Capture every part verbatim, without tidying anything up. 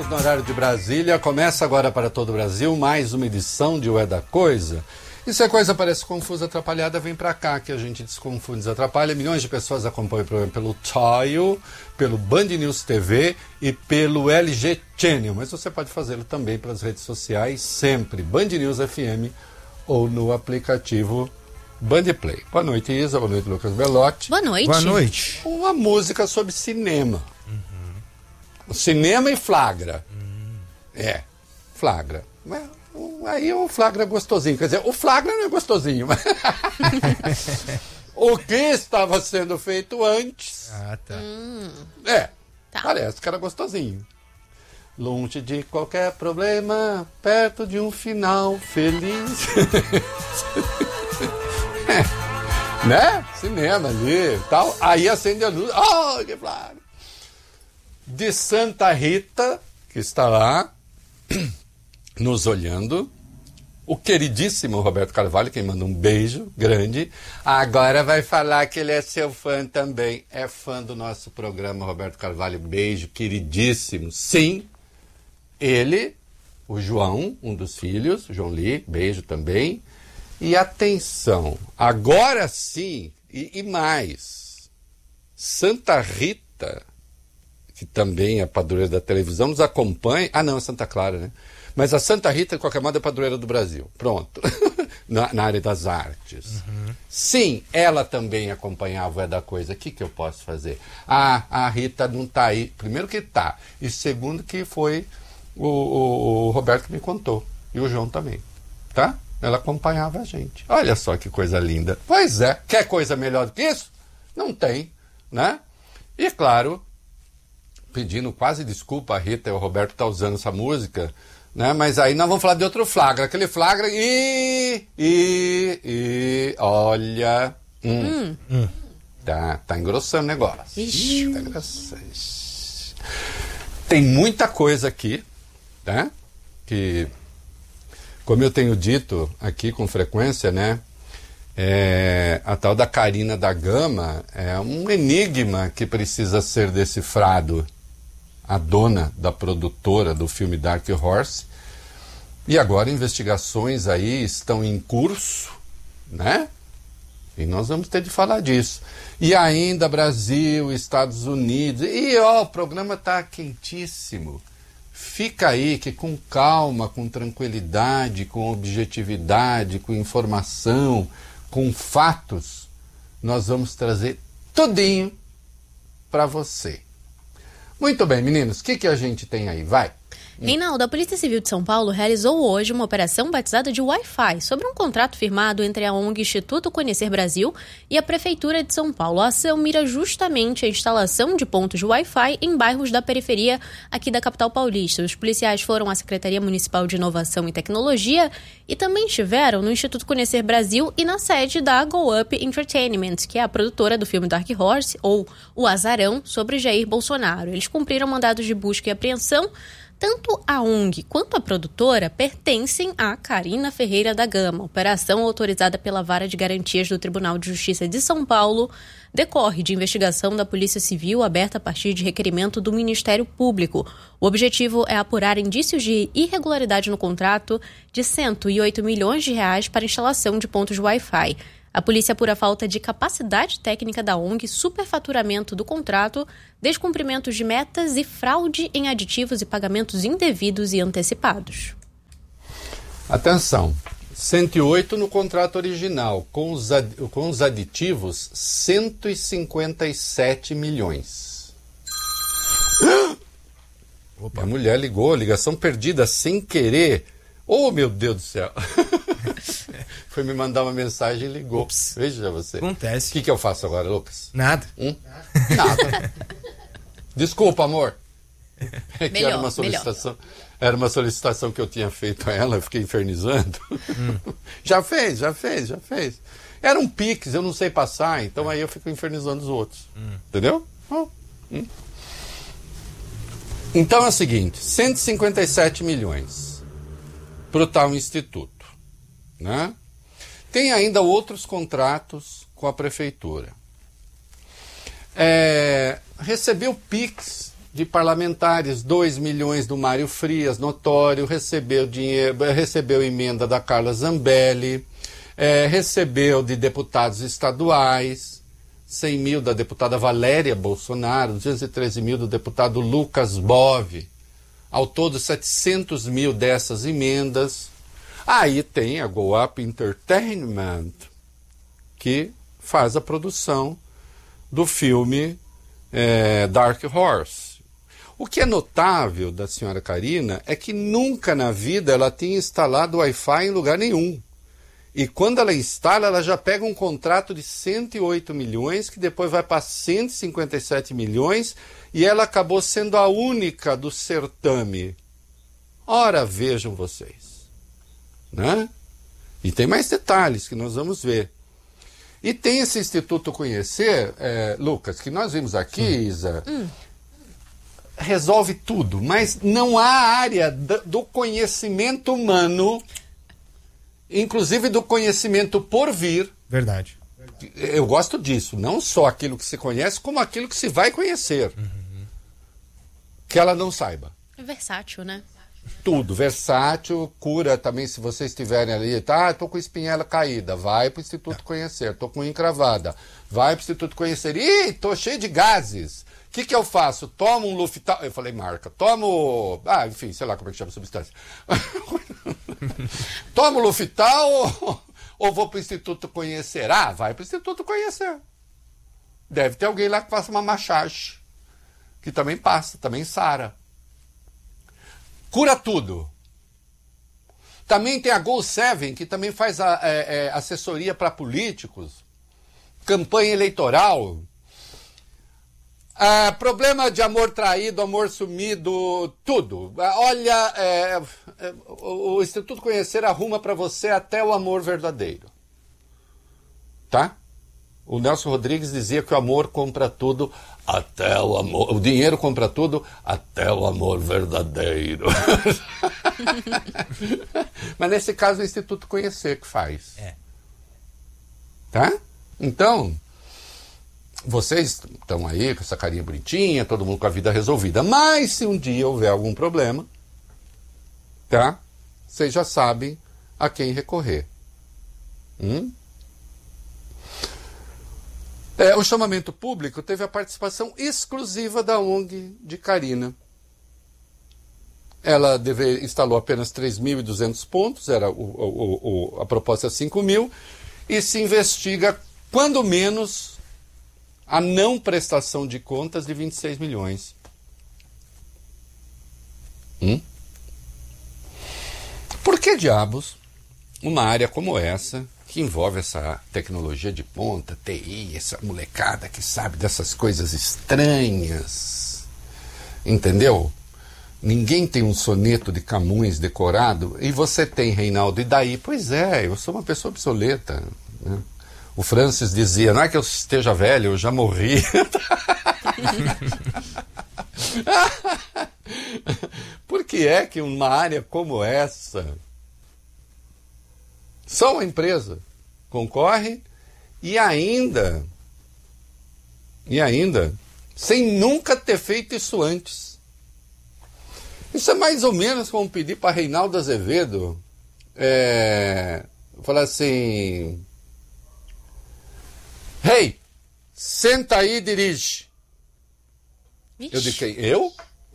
no horário de Brasília. Começa agora para todo o Brasil mais uma edição de O É da Coisa. E se a coisa parece confusa, atrapalhada, vem pra cá que a gente desconfunde, desatrapalha. Milhões de pessoas acompanham o programa pelo Tile, pelo Band News T V e pelo L G Channel. Mas você pode fazê-lo também pelas redes sociais, sempre Band News F M ou no aplicativo Band Play. Boa noite, Isa. Boa noite, Lucas Belotti. Boa noite. Boa noite. Uma música sobre cinema. Uhum. Cinema e flagra. Uhum. É, flagra. Mas aí o flagra é gostosinho. Quer dizer, o flagra não é gostosinho. Mas o que estava sendo feito antes... Ah, tá. Hum. É, tá. Parece que era gostosinho. Longe de qualquer problema, perto de um final feliz. É, né? Cinema ali e tal. Aí acende a luz. Oh, que flagra! De Santa Rita, que está lá, nos olhando. O queridíssimo Roberto Carvalho, quem manda um beijo grande. Agora vai falar que ele é seu fã também. É fã do nosso programa, Roberto Carvalho. Beijo, queridíssimo. Sim, ele, o João, um dos filhos, o João Lee, beijo também. E atenção, agora sim, e, e mais, Santa Rita, que também é padroeira da televisão, nos acompanha. Ah, não, é Santa Clara, né? Mas a Santa Rita, de qualquer modo, é padroeira do Brasil. Pronto. na, na área das artes. Uhum. Sim, ela também acompanhava o É da Coisa. O que, que eu posso fazer? Ah, a Rita não está aí. Primeiro que está. E segundo que foi o, o, o Roberto que me contou. E o João também. Tá? Ela acompanhava a gente. Olha só que coisa linda. Pois é. Quer coisa melhor do que isso? Não tem. Né? E claro, pedindo quase desculpa a Rita e o Roberto tá usando essa música, né? Mas aí nós vamos falar de outro flagra. Aquele flagra e... e... e... olha... Hum, hum. Tá, tá engrossando o negócio. Ixi. Tá engrossando. Tem muita coisa aqui, tá? Que... Como eu tenho dito aqui com frequência, né? É, a tal da Carina da Gama é um enigma que precisa ser decifrado. A dona da produtora do filme Dark Horse. E agora investigações aí estão em curso, né? E nós vamos ter de falar disso. E ainda Brasil, Estados Unidos. E ó, o programa está quentíssimo. Fica aí que com calma, com tranquilidade, com objetividade, com informação, com fatos, nós vamos trazer tudinho para você. Muito bem, meninos, o que, que a gente tem aí? Vai! Reinaldo, a Polícia Civil de São Paulo realizou hoje uma operação batizada de Wi-Fi sobre um contrato firmado entre a ONG Instituto Conhecer Brasil e a Prefeitura de São Paulo. A ação mira justamente a instalação de pontos de Wi-Fi em bairros da periferia aqui da capital paulista. Os policiais foram à Secretaria Municipal de Inovação e Tecnologia e também estiveram no Instituto Conhecer Brasil e na sede da Go Up Entertainment, que é a produtora do filme Dark Horse, ou O Azarão, sobre Jair Bolsonaro. Eles cumpriram mandados de busca e apreensão. Tanto a ONG quanto a produtora pertencem a Carina Ferreira da Gama. A operação, autorizada pela Vara de Garantias do Tribunal de Justiça de São Paulo, decorre de investigação da Polícia Civil aberta a partir de requerimento do Ministério Público. O objetivo é apurar indícios de irregularidade no contrato de cento e oito milhões de reais para instalação de pontos de Wi-Fi. A polícia apura a falta de capacidade técnica da ONG, superfaturamento do contrato, descumprimentos de metas e fraude em aditivos e pagamentos indevidos e antecipados. Atenção, cento e oito no contrato original, com os, ad, com os aditivos, cento e cinquenta e sete milhões. Opa. A mulher ligou, ligação perdida sem querer. Oh, meu Deus do céu! Foi me mandar uma mensagem e ligou. Ups. Veja você. Acontece. O que, que eu faço agora, Lucas? Nada. Hum? Nada. Desculpa, amor. É que melhor, era uma solicitação. Era uma solicitação que eu tinha feito a ela, eu fiquei infernizando. Hum. Já fez, já fez, já fez. Era um Pix, eu não sei passar, então aí eu fico infernizando os outros. Hum. Entendeu? Oh. Hum. Então é o seguinte, cento e cinquenta e sete milhões para o tal instituto, né? Tem ainda outros contratos com a prefeitura. É, recebeu Pix de parlamentares, dois milhões do Mário Frias, notório, recebeu dinheiro, recebeu emenda da Carla Zambelli, é, recebeu de deputados estaduais, cem mil da deputada Valéria Bolsonaro, duzentos e treze mil do deputado Lucas Bove, ao todo setecentos mil dessas emendas. Aí tem a Go Up Entertainment, que faz a produção do filme é, Dark Horse. O que é notável da senhora Karina é que nunca na vida ela tinha instalado Wi-Fi em lugar nenhum. E quando ela instala, ela já pega um contrato de cento e oito milhões, que depois vai para cento e cinquenta e sete milhões, e ela acabou sendo a única do certame. Ora, vejam vocês. Né? E tem mais detalhes que nós vamos ver. E tem esse Instituto Conhecer, é, Lucas, que nós vimos aqui, hum. Isa, hum. resolve tudo, mas não há área do conhecimento humano, inclusive do conhecimento por vir. Verdade. Eu gosto disso, não só aquilo que se conhece, como aquilo que se vai conhecer. Uhum. Que ela não saiba. É versátil, né? Tudo, versátil, cura também, se vocês estiverem ali, tá, tô com espinhela caída, vai pro Instituto Conhecer, tô com unha encravada, vai pro Instituto Conhecer, ih, tô cheio de gases, o que que eu faço? Tomo um Luftal, eu falei marca, tomo, ah, enfim, sei lá como é que chama a substância, tomo Luftal ou, ou vou pro Instituto Conhecer? Ah, vai pro Instituto Conhecer, deve ter alguém lá que faça uma massagem, que também passa, também sara. Cura tudo. Também tem a Go sete, que também faz a, é, é, assessoria para políticos, campanha eleitoral, ah, problema de amor traído, amor sumido, tudo. Olha, é, é, o, o Instituto Conhecer arruma para você até o amor verdadeiro. Tá? O Nelson Rodrigues dizia que o amor compra tudo, até o amor... O dinheiro compra tudo, até o amor verdadeiro. Mas nesse caso é o Instituto Conhecer que faz. É. Tá? Então, vocês estão aí com essa carinha bonitinha, todo mundo com a vida resolvida. Mas se um dia houver algum problema, tá? Vocês já sabem a quem recorrer. Hum? É, o chamamento público teve a participação exclusiva da O N G de Karina. Ela deve, instalou apenas três mil e duzentos pontos, era o, o, o, a proposta é cinco mil, e se investiga, quando menos, a não prestação de contas de vinte e seis milhões. Hum? Por que diabos uma área como essa, que envolve essa tecnologia de ponta, T I, essa molecada que sabe dessas coisas estranhas, entendeu? Ninguém tem um soneto de Camões decorado, e você tem, Reinaldo, e daí? Pois é, eu sou uma pessoa obsoleta, né? O Francis dizia, não é que eu esteja velho, eu já morri. Por que é que uma área como essa... Só uma empresa concorre e ainda, e ainda, sem nunca ter feito isso antes. Isso é mais ou menos como pedir para Reinaldo Azevedo é, falar assim, hey, senta aí e dirige. Ixi. Eu disse, eu?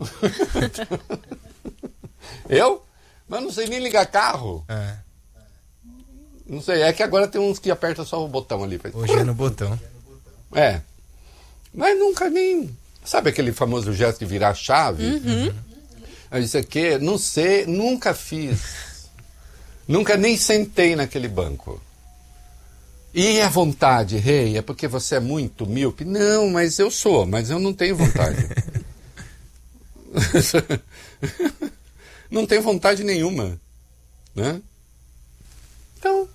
Eu? Mas não sei nem ligar carro. É. Não sei, é que agora tem uns que apertam só o botão ali. Hoje é no botão. É. Mas nunca nem... Sabe aquele famoso gesto de virar a chave? Uhum. Eu disse aqui, não sei, nunca fiz. Nunca nem sentei naquele banco. E a vontade, rei, hey, é porque você é muito míope? Não, mas eu sou, mas eu não tenho vontade. Não tenho vontade nenhuma. Né? Então,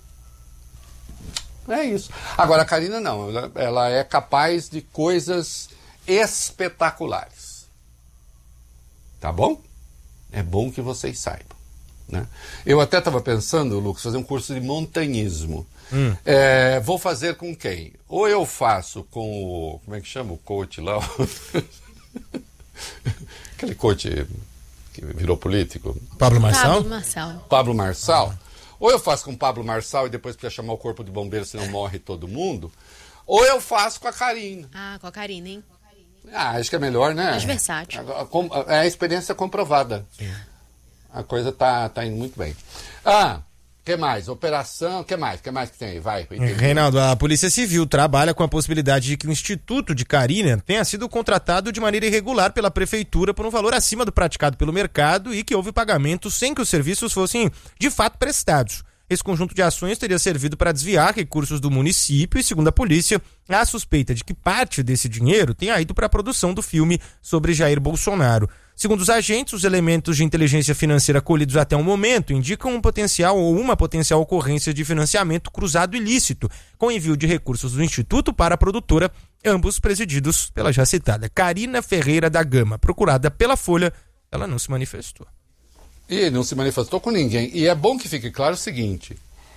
é isso. Agora, a Karina não, ela, ela é capaz de coisas espetaculares. Tá bom? É bom que vocês saibam. Né? Eu até estava pensando, Lucas, fazer um curso de montanhismo. Hum. É, vou fazer com quem? Ou eu faço com o... Como é que chama o coach lá? aquele coach que virou político. Pablo Marçal? Pablo Marçal. Pablo Marçal. Ah. Ou eu faço com o Pablo Marçal e depois precisa chamar o corpo de bombeiro, senão morre todo mundo. Ou eu faço com a Karina. Ah, com a Karina, hein? Ah, acho que é melhor, né? Mais versátil. É a experiência comprovada. É. A coisa tá, tá indo muito bem. Ah, o que mais? Operação, o que mais? O que mais que tem aí? Vai. Reinaldo, a Polícia Civil trabalha com a possibilidade de que o Instituto de Carina tenha sido contratado de maneira irregular pela Prefeitura por um valor acima do praticado pelo mercado e que houve pagamento sem que os serviços fossem de fato prestados. Esse conjunto de ações teria servido para desviar recursos do município e, segundo a polícia, há suspeita de que parte desse dinheiro tenha ido para a produção do filme sobre Jair Bolsonaro. Segundo os agentes, os elementos de inteligência financeira colhidos até o momento indicam um potencial ou uma potencial ocorrência de financiamento cruzado ilícito, com envio de recursos do Instituto para a produtora, ambos presididos pela já citada Karina Ferreira da Gama. Procurada pela Folha, ela não se manifestou. E não se manifestou com ninguém. E é bom que fique claro o seguinte: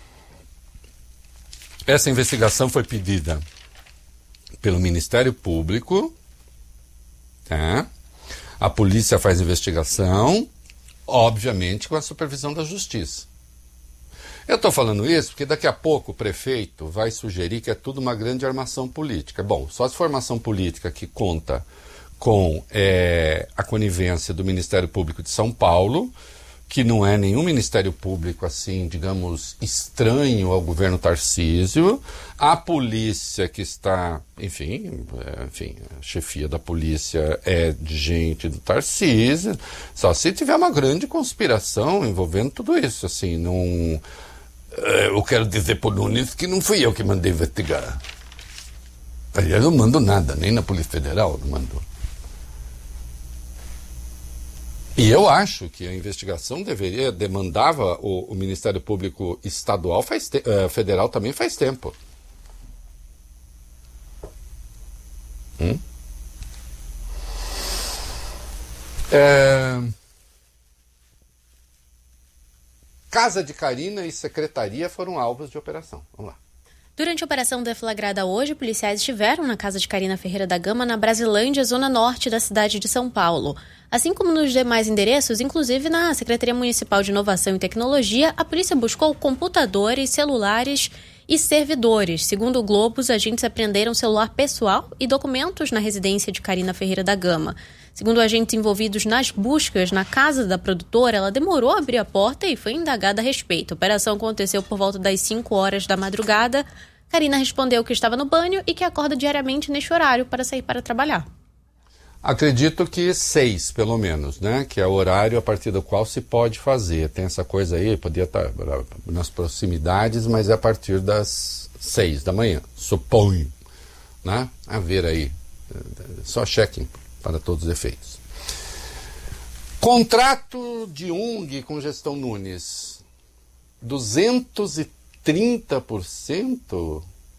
essa investigação foi pedida pelo Ministério Público, tá? A polícia faz investigação, obviamente com a supervisão da Justiça. Eu estou falando isso porque daqui a pouco o prefeito vai sugerir que é tudo uma grande armação política. Bom, só se for armação política que conta com é, a conivência do Ministério Público de São Paulo, que não é nenhum Ministério Público, assim, digamos, estranho ao governo Tarcísio, a polícia que está, enfim, é, enfim, a chefia da polícia é de gente do Tarcísio, só se tiver uma grande conspiração envolvendo tudo isso, assim, não... Eu quero dizer por Nunes que não fui eu que mandei investigar. Eu não mando nada, nem na Polícia Federal não mando. E eu acho que a investigação deveria, demandava o, o Ministério Público Estadual, faz te, uh, federal também faz tempo. Hum? É... Casa de Karina e secretaria foram alvos de operação. Vamos lá. Durante a operação deflagrada hoje, policiais estiveram na casa de Karina Ferreira da Gama, na Brasilândia, zona norte da cidade de São Paulo. Assim como nos demais endereços, inclusive na Secretaria Municipal de Inovação e Tecnologia, a polícia buscou computadores, celulares e servidores. Segundo o Globo, os agentes apreenderam celular pessoal e documentos na residência de Karina Ferreira da Gama. Segundo agentes envolvidos nas buscas na casa da produtora, ela demorou a abrir a porta e foi indagada a respeito. A operação aconteceu por volta das cinco horas da madrugada. Karina respondeu que estava no banho e que acorda diariamente neste horário para sair para trabalhar. Acredito que seis, pelo menos, né? Que é o horário a partir do qual se pode fazer. Tem essa coisa aí, podia estar nas proximidades, mas é a partir das seis da manhã, suponho, né? A ver aí, só check-in para todos os efeitos. Contrato de U N G com gestão Nunes, duzentos e trinta por cento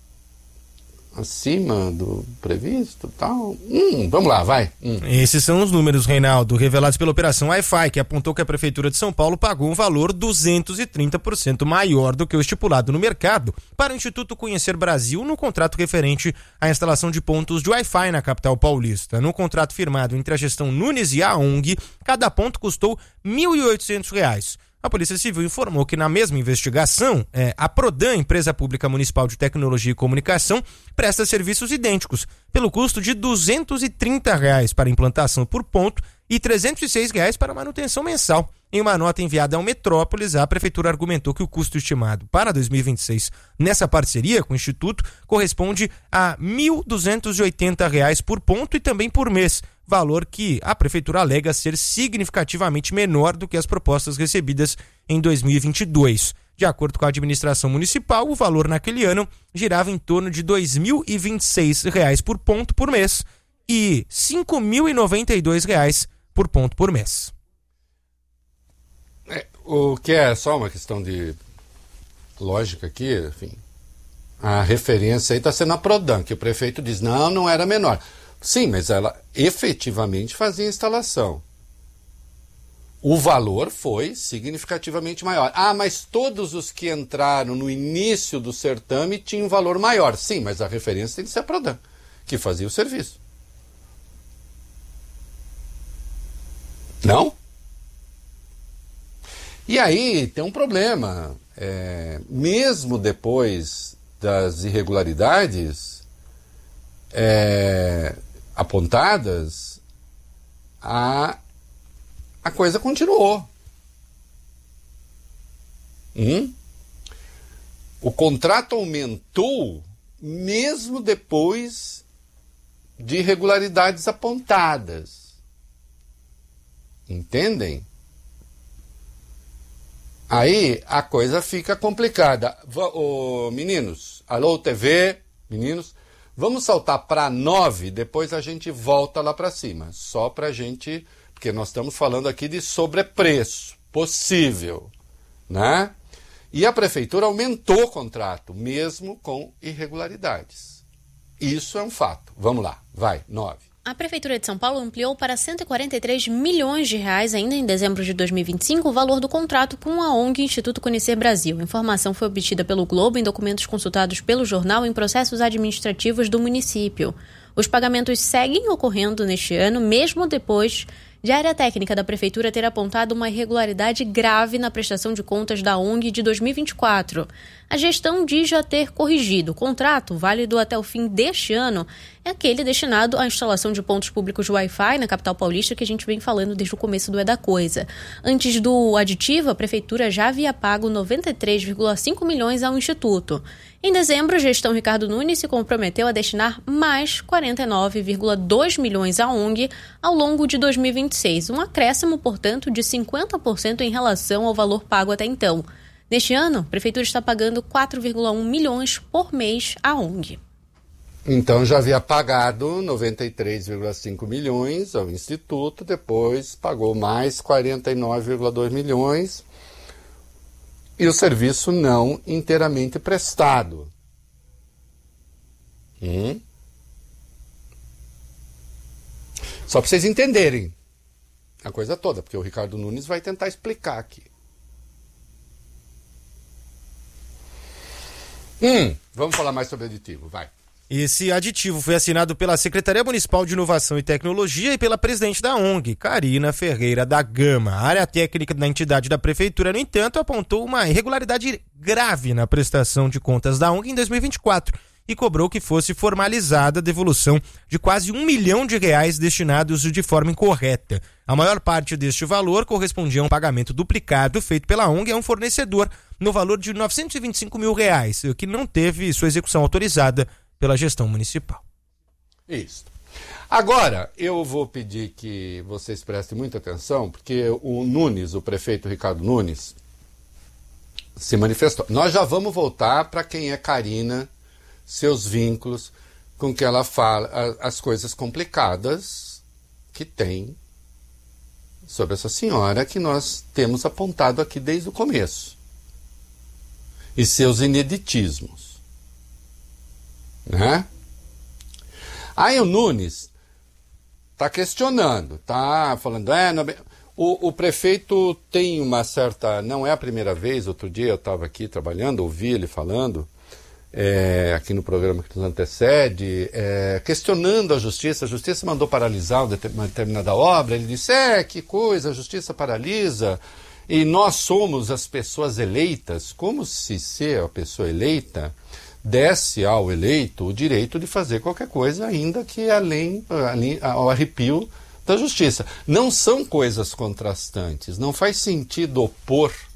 acima do previsto, tal. Hum, vamos lá, vai. Hum. Esses são os números, Reinaldo, revelados pela Operação Wi-Fi, que apontou que a Prefeitura de São Paulo pagou um valor duzentos e trinta por cento maior do que o estipulado no mercado para o Instituto Conhecer Brasil no contrato referente à instalação de pontos de Wi-Fi na capital paulista. No contrato firmado entre a gestão Nunes e a O N G, cada ponto custou mil e oitocentos reais. A Polícia Civil informou que na mesma investigação, é, a Prodan, Empresa Pública Municipal de Tecnologia e Comunicação, presta serviços idênticos, pelo custo de duzentos e trinta reais para implantação por ponto e trezentos e seis reais para manutenção mensal. Em uma nota enviada ao Metrópolis, a Prefeitura argumentou que o custo estimado para dois mil e vinte e seis nessa parceria com o Instituto corresponde a mil duzentos e oitenta reais por ponto e também por mês, valor que a Prefeitura alega ser significativamente menor do que as propostas recebidas em dois mil e vinte e dois. De acordo com a administração municipal, o valor naquele ano girava em torno de dois mil e vinte e seis reais por ponto por mês e cinco mil e noventa e dois reais por ponto por mês. É, o que é só uma questão de lógica aqui, enfim, a referência aí está sendo a Prodan, que o prefeito diz, não, não era menor. Sim, mas ela efetivamente fazia instalação. O valor foi significativamente maior. Ah, mas todos os que entraram no início do certame tinham um valor maior. Sim, mas a referência tem que ser a Prodan, que fazia o serviço. Não? E aí tem um problema. É, mesmo depois das irregularidades é, apontadas, a, a coisa continuou. Hum? O contrato aumentou mesmo depois de irregularidades apontadas. Entendem? Aí a coisa fica complicada. Ô, meninos, alô T V, meninos, vamos saltar para nove, depois a gente volta lá para cima. Só para a gente, porque nós estamos falando aqui de sobrepreço possível, né? E a prefeitura aumentou o contrato, mesmo com irregularidades. Isso é um fato. Vamos lá, vai, nove. A Prefeitura de São Paulo ampliou para cento e quarenta e três milhões de reais, ainda em dezembro de dois mil e vinte e cinco, o valor do contrato com a O N G Instituto Conhecer Brasil. A informação foi obtida pelo Globo em documentos consultados pelo jornal em processos administrativos do município. Os pagamentos seguem ocorrendo neste ano, mesmo depois de a área técnica da Prefeitura ter apontado uma irregularidade grave na prestação de contas da O N G de dois mil e vinte e quatro. A gestão diz já ter corrigido. O contrato, válido até o fim deste ano, é aquele destinado à instalação de pontos públicos de Wi-Fi na capital paulista, que a gente vem falando desde o começo do É da Coisa. Antes do aditivo, a Prefeitura já havia pago noventa e três vírgula cinco milhões ao Instituto. Em dezembro, a gestão Ricardo Nunes se comprometeu a destinar mais quarenta e nove vírgula dois milhões à O N G ao longo de dois mil e vinte e seis, um acréscimo, portanto, de cinquenta por cento em relação ao valor pago até então. Neste ano, a Prefeitura está pagando quatro vírgula um milhões por mês à O N G. Então já havia pagado noventa e três vírgula cinco milhões ao Instituto, depois pagou mais quarenta e nove vírgula dois milhões e o serviço não inteiramente prestado. Hum? Só para vocês entenderem a coisa toda, porque o Ricardo Nunes vai tentar explicar aqui. Hum, vamos falar mais sobre aditivo, vai. Esse aditivo foi assinado pela Secretaria Municipal de Inovação e Tecnologia e pela presidente da O N G, Karina Ferreira da Gama. A área técnica da entidade da Prefeitura, no entanto, apontou uma irregularidade grave na prestação de contas da O N G em dois mil e vinte e quatro e cobrou que fosse formalizada a devolução de quase um milhão de reais destinados de forma incorreta. A maior parte deste valor correspondia a um pagamento duplicado feito pela O N G a um fornecedor no valor de novecentos e vinte e cinco mil reais, que não teve sua execução autorizada pela gestão municipal. Isso. Agora, eu vou pedir que vocês prestem muita atenção, porque o Nunes, o prefeito Ricardo Nunes, se manifestou. Nós já vamos voltar para quem é Karina, seus vínculos, com que ela fala, as coisas complicadas que tem sobre essa senhora que nós temos apontado aqui desde o começo. E seus ineditismos. Né? Aí o Nunes está questionando, tá falando, é, não, o, o prefeito tem uma certa, não é a primeira vez, outro dia eu estava aqui trabalhando, ouvi ele falando, é, aqui no programa que nos antecede, é, questionando a justiça. A justiça mandou paralisar uma determinada obra, ele disse, é, que coisa, a justiça paralisa, e nós somos as pessoas eleitas, como se ser a pessoa eleita desse ao eleito o direito de fazer qualquer coisa, ainda que além, além ao arrepio da justiça. Não são coisas contrastantes, não faz sentido opor